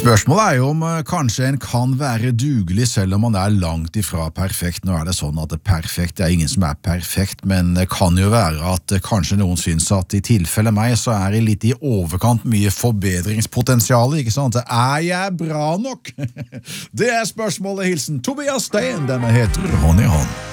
Spørsmålet jo om kanskje en kan være dugelig selv om man langt ifra perfekt. Nå det sånn at perfekt ingen som perfekt, men det kan jo være at kanskje noen synes at i tilfelle meg så det litt i overkant mye forbedringspotensial, ikke sant? Jeg bra nok? Det spørsmålet, hilsen Tobias Stein, denne heter Hånd i hånd.